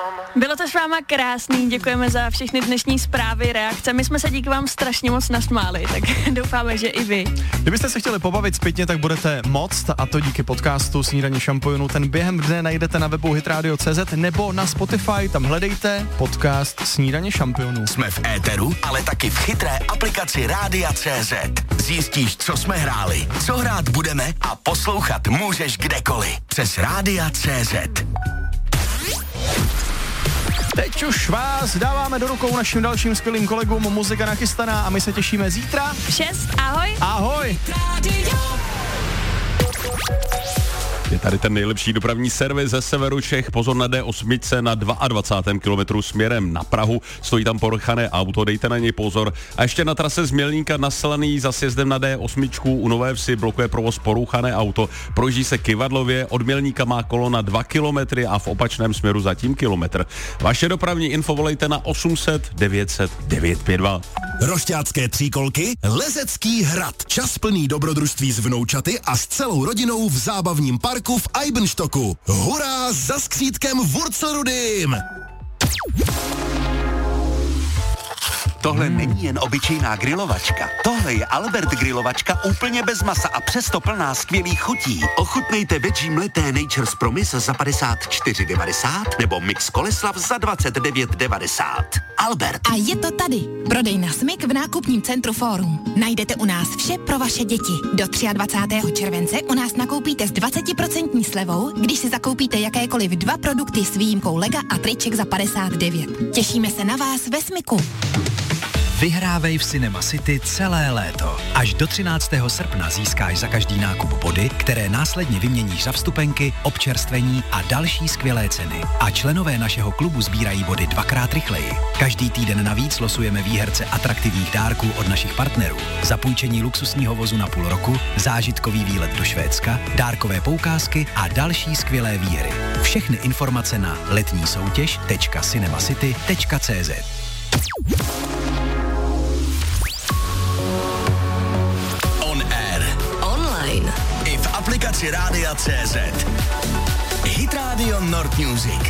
Bylo to s váma krásný, děkujeme za všechny dnešní zprávy, reakce. My jsme se díky vám strašně moc nasmáli, tak doufáme, že i vy. Kdybyste se chtěli pobavit zpětně, tak budete moct, a to díky podcastu Snídaně šampionů. Ten během dne najdete na webu hitradio.cz nebo na Spotify, tam hledejte podcast Snídaně šampionů. Jsme v éteru, ale taky v chytré aplikaci Rádia.cz. Zjistíš, co jsme hráli, co hrát budeme a poslouchat můžeš kdekoliv přes Rádia.cz. Teď už vás dáváme do rukou našim dalším skvělým kolegům, muzika nachystaná a my se těšíme zítra. V 6, ahoj. Ahoj. Je tady ten nejlepší dopravní servis ze severu Čech. Pozor na D8 na 22. kilometru směrem na Prahu. Stojí tam poruchané auto, dejte na něj pozor. A ještě na trase z Mělníka na Slaný za sjezdem na D8 u Nové Vsi blokuje provoz poruchané auto. Projíždí se Kyvadlově, od Mělníka má kolona 2 kilometry a v opačném směru zatím kilometr. Vaše dopravní info volejte na 800 900 952. Rošťácké tříkolky, Lezecký hrad. Čas plný dobrodružství s vnoučaty a s celou rodinou v zábavním parku v Eibenstocku. Hurá za skřítkem Wurzelrudym! Tohle není jen obyčejná grilovačka. Tohle je Albert grilovačka úplně bez masa a přesto plná skvělých chutí. Ochutnejte veggie mleté Nature's Promise za 54,90 nebo Mix Koleslav za 29,90. Albert. A je to tady. Prodej na Smyk v nákupním centru Fórum. Najdete u nás vše pro vaše děti. Do 23. července u nás nakoupíte s 20% slevou, když si zakoupíte jakékoliv 2 produkty s výjimkou lega a triček za 59. Těšíme se na vás ve Smyku. Vyhrávej v Cinema City celé léto. Až do 13. srpna získáš za každý nákup body, které následně vyměníš za vstupenky, občerstvení a další skvělé ceny. A členové našeho klubu sbírají body 2x rychleji. Každý týden navíc losujeme výherce atraktivních dárků od našich partnerů. Zapůjčení luxusního vozu na půl roku, zážitkový výlet do Švédska, dárkové poukázky a další skvělé výhry. Všechny informace na letnísoutěž.cinemacity.cz. I v aplikaci Rádia.cz. Hit Radio Nord Music.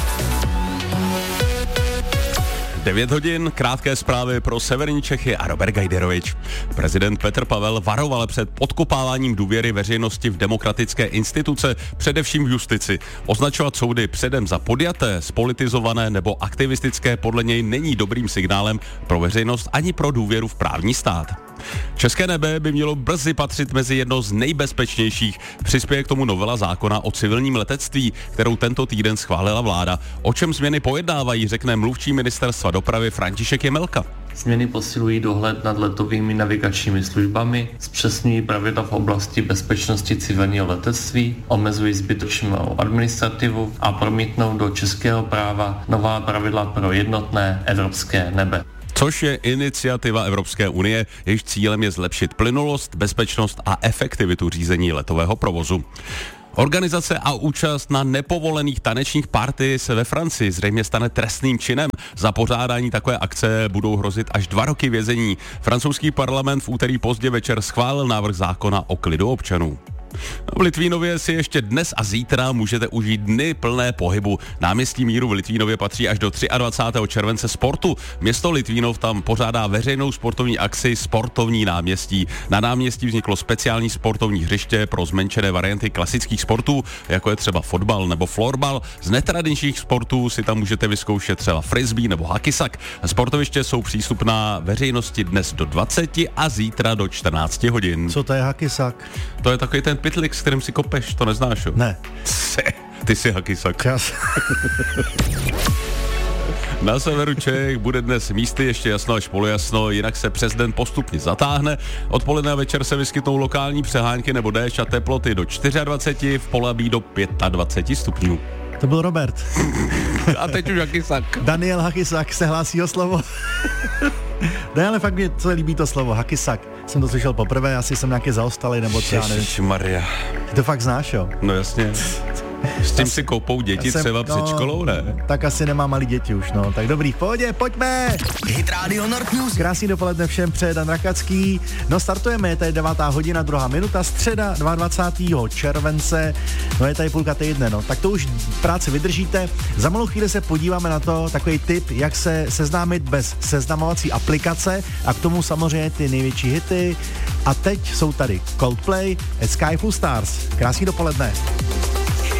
9 hodin, krátké zprávy pro severní Čechy a Robert Gajderovič. Prezident Petr Pavel varoval před podkopáváním důvěry veřejnosti v demokratické instituce, především v justici. Označovat soudy předem za podjaté, spolitizované nebo aktivistické podle něj není dobrým signálem pro veřejnost ani pro důvěru v právní stát. České nebe by mělo brzy patřit mezi jedno z nejbezpečnějších. Přispěje k tomu novela zákona o civilním letectví, kterou tento týden schválila vláda. O čem změny pojednávají, řekne mluvčí ministerstva dopravy František Jemelka. Změny posilují dohled nad letovými navigačními službami, zpřesňují pravidla v oblasti bezpečnosti civilního letectví, omezují zbytečnou administrativu a promítnou do českého práva nová pravidla pro jednotné evropské nebe. Což je iniciativa Evropské unie, jejíž cílem je zlepšit plynulost, bezpečnost a efektivitu řízení letového provozu. Organizace a účast na nepovolených tanečních party se ve Francii zřejmě stane trestným činem. Za pořádání takové akce budou hrozit až 2 roky vězení. Francouzský parlament v úterý pozdě večer schválil návrh zákona o klidu občanů. V Litvínově si ještě dnes a zítra můžete užít dny plné pohybu. Náměstí míru v Litvínově patří až do 23. července sportu. Město Litvínov tam pořádá veřejnou sportovní akci Sportovní náměstí. Na náměstí vzniklo speciální sportovní hřiště pro zmenšené varianty klasických sportů, jako je třeba fotbal nebo florbal. Z netradičních sportů si tam můžete vyzkoušet třeba frisbee nebo hakisak. Sportoviště jsou přístupná veřejnosti dnes do 20 a zítra do 14 hodin. Co to je hakisak? To je takový ten pytlik, s kterým si kopeš, to neznáš, jo? Ne. Ty jsi hakisak. Na severu Čech bude dnes místy ještě jasno až polojasno, jinak se přes den postupně zatáhne. Odpoledne a večer se vyskytnou lokální přehánky nebo déšť a teploty do 24, v Polabí do 25 stupňů. To byl Robert. A teď už hakisak. Daniel Hakisak se hlásí o slovo. Daniel, fakt mě se líbí to slovo, hakisak. Jsem to slyšel poprvé, asi jsem nějaký zaostalý, nebo co, já nevím. Ježišmarja. Ty to fakt znáš, jo? No jasně. S tím si koupou děti třeba před školou, ne? Tak asi nemá malý děti už, no. Tak dobrý, v pohodě, pojďme! Hit Radio Nord News. Krásný dopoledne všem, přeje Dan Rakacký. No startujeme, je tady 9. hodina, 2. minuta, středa 22. července, no je tady půlka týdne, no. Tak to už práci vydržíte. Za malou chvíli se podíváme na to, takový tip, jak se seznámit bez seznamovací aplikace a k tomu samozřejmě ty největší hity. A teď jsou tady Coldplay, Sky Full Stars. Krásný dopoledne.